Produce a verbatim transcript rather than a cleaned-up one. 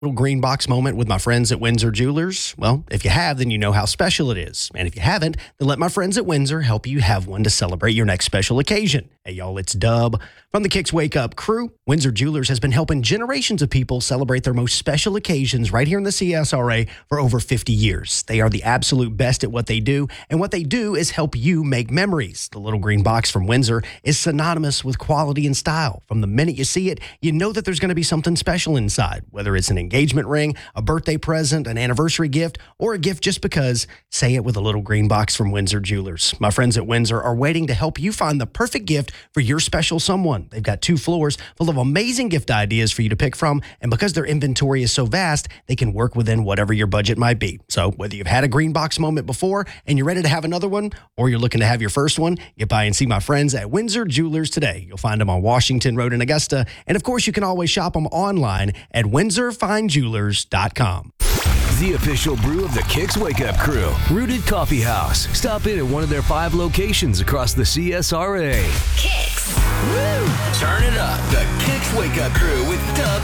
Little green box moment with my friends at Windsor Jewelers? Well, if you have, then you know how special it is. And if you haven't, then let my friends at Windsor help you have one to celebrate your next special occasion. Hey, y'all, it's Dub. From the Kicks Wake Up crew, Windsor Jewelers has been helping generations of people celebrate their most special occasions right here in the C S R A for over fifty years. They are the absolute best at what they do, and what they do is help you make memories. The little green box from Windsor is synonymous with quality and style. From the minute you see it, you know that there's going to be something special inside, whether it's an engagement ring, a birthday present, an anniversary gift, or a gift just because. Say it with a little green box from Windsor Jewelers. My friends at Windsor are waiting to help you find the perfect gift for your special someone. They've got two floors full of amazing gift ideas for you to pick from, and because their inventory is so vast, they can work within whatever your budget might be. So whether you've had a green box moment before and you're ready to have another one, or you're looking to have your first one, get by and see my friends at Windsor Jewelers today. You'll find them on Washington Road in Augusta, and of course you can always shop them online at windsor fine jewelers dot com. The official brew of the Kicks Wake Up crew, Rooted Coffee House. Stop in at one of their five locations across the C S R A. Kicks. Woo! Turn it up. The Kicks Wake Up crew with Dub